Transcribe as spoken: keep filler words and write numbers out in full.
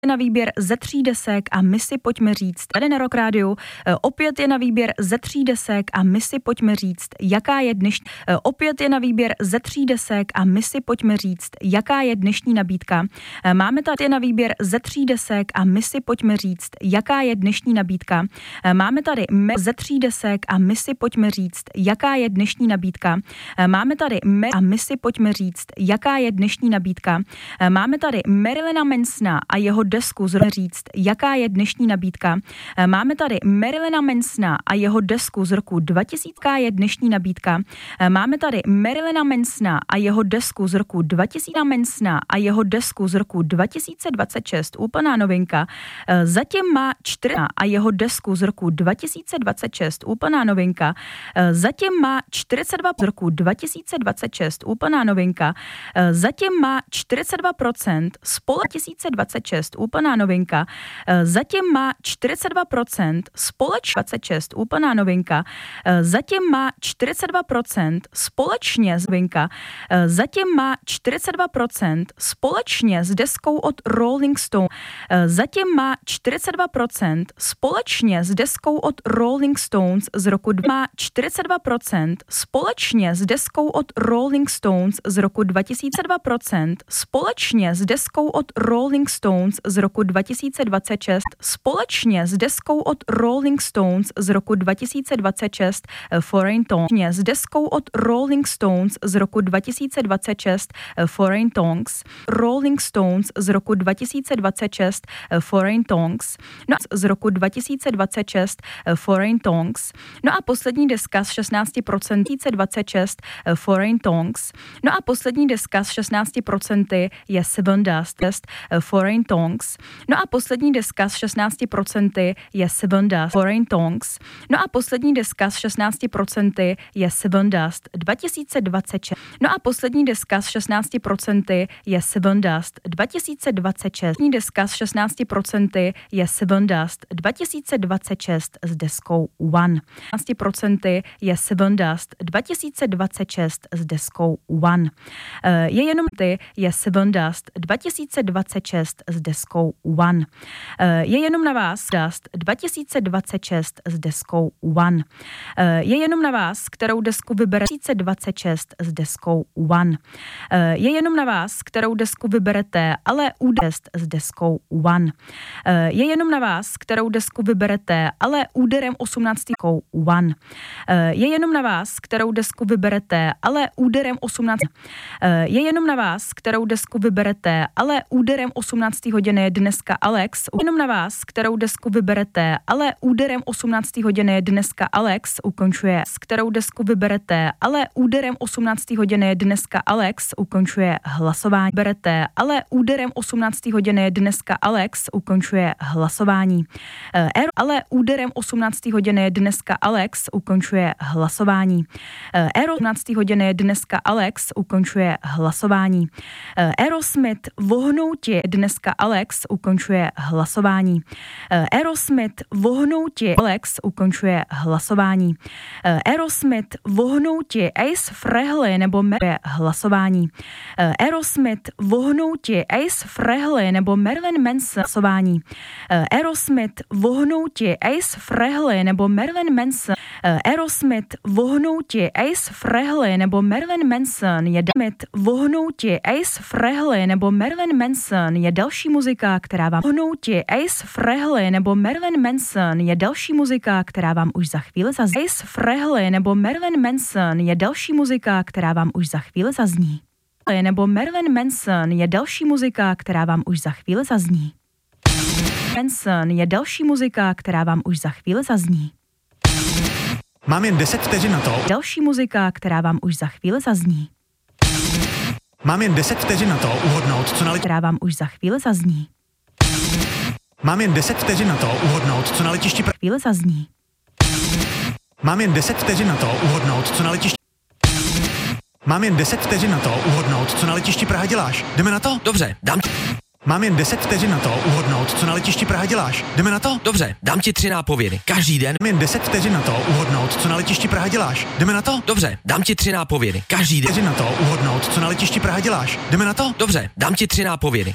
Na výběr ze tří desek a my si pojďme říct, tady na Rock Rádiu, opět je na výběr ze tří desek a my si pojďme říct, jaká je dnešní, opět je na výběr ze tří desek a my si pojďme říct, jaká je dnešní nabídka. Máme tady na výběr ze tří desek a my si pojďme říct, jaká je dnešní nabídka. Máme tady ze tří desek a my si pojďme říct, jaká je dnešní nabídka. Máme tady me a my si pojďme říct, jaká je dnešní nabídka. Máme tady Marilyna Mansona a jeho desku z říct, jaká je dnešní nabídka. Máme tady Marilyna Mansona a jeho desku z roku dva tisíce, je dnešní nabídka. Máme tady Marilyna Mansona a jeho desku z roku dva tisíce Mansona a jeho desku z roku dva tisíce dvacet šest, úplná novinka. Zatím má čtyři a jeho desku z roku dva tisíce dvacet šest, úplná novinka. Zatím má čtyřicet dva z roku dva tisíce dvacet šest, úplná novinka. Zatím má čtyřicet dva procent spole dva tisíce dvacet šest, úplná novinka. Zatím má čtyřicet dva procent společ dvacet šest, úplná novinka. Zatím má čtyřicet dva procent společně s novinka. Zatím má čtyřicet dva procent společně s deskou od Rolling Stone. Zatím má čtyřicet dva procent společně s deskou od Rolling Stones z roku má čtyřicet dva procent společně s deskou od Rolling Stones z roku dva tisíce dva procent společně s deskou od Rolling Stones z roku dva tisíce dvacet šest společně s deskou od Rolling Stones z roku dva tisíce dvacet šest Foreign Tongues s deskou od Rolling Stones z roku dva tisíce dvacet šest Foreign Tongues Rolling Stones z roku dva tisíce dvacet šest Foreign Tongues no z roku dva tisíce dvacet šest Foreign Tongues no a poslední deska s šestnáct procent dvacet šest Foreign Tongues no a poslední deska s šestnáct procent je Seven Dust Test Foreign Tongues no a poslední deska s šestnáct procent je Seven Dust Foreign Tongues no a poslední deska s šestnáct procent je Seven Dust dva tisíce dvacet šest no a poslední deska s šestnáct procent je Seven Dust dva tisíce dvacet šest poslední deska s šestnáct procent je Seven Dust dva tisíce dvacet šest s deskou One šestnáct procent je Seven Dust dva tisíce dvacet šest s deskou One je jenom ty je Seven Dust dva tisíce dvacet šest s deskou One je jenom na vás Dust dva tisíce dvacet šest s deskou One je jenom na vás, kterou desku vybere dva tisíce dvacet šest s deskou One je jenom na vás, kterou desku vyberete, ale údest s deskou One je jenom na vás, kterou desku vyberete, ale úderem osmnáct One je jenom na vás, kterou desku vyberete, ale úderem osmnáct je jenom na vás, kterou desku vyberete, ale úderem osmnáct hodiny je dneska Alex jenom na vás, kterou desku vyberete, ale úderem osmnáct hodiny je dneska Alex ukončuje, s kterou desku vyberete, ale úderem osmnáct hodiny je dneska Alex ukončuje hlasování. Berete, ale úderem osmnáct hodiny je dneska Alex ukončuje hlasování. Er, ale úderem osmnáct hodiny je dneska Alex ukončuje hlasování. Ero osmnáct hodiny je dneska Alex ukončuje hlasování. Aerosmith vohnouti dneska Alex ukončuje hlasování. Aerosmith vohnouti Alex ukončuje hlasování. Aerosmith vohnouti Ace Frehley nebo Mer hlasování. Aerosmith vohnouti Ace Frehley nebo Marilyn Manson hlasování. Aerosmith vohnouti Ace Frehley nebo Marilyn Manson. Aerosmith vohnouti Ace Frehley nebo Marilyn Manson je Aerosmith vohnouti Ace Frehley nebo Marilyn Manson je další muzika, která vám vohnouti Ace Frehley nebo Marilyn Manson je další muzika, která vám už za chvíli zazní. Ace Frehley nebo Marilyn Manson je další muzika, která vám už za chvíli zazní. Nebo Marilyn Manson je další muzika, která vám už za chvíli zazní. Manson je další muzika, která vám už za chvíli zazní. Mám jen deset vteřin na to. Další muzika, která vám už za chvíli zazní. Mám jen deset vteřin na to uhodnout, co na letišti. Která vám už za chvíli zazní. Mám jen deset vteřin na to uhodnout, co na letišti. Pra... Chvíli zazní. Mám jen deset vteřin na to uhodnout, co na letišti. Mám jen deset vteřin na to uhodnout, co na letišti Praha děláš. Jdeme na to? Dobře, dám. Mám jen deset vteřin na to uhodnout, co na letišti Praha děláš. Jdeme na to? Dobře, dám ti tři nápovědy. Každý den. Mám jen deset vteřin na to uhodnout, co na letišti Praha děláš. Jdeme na to? Dobře, dám ti tři nápovědy. Každý den. Vteřin na to uhodnout, co na letišti Praha děláš. Jdeme na to? Dobře, dám ti tři nápovědy.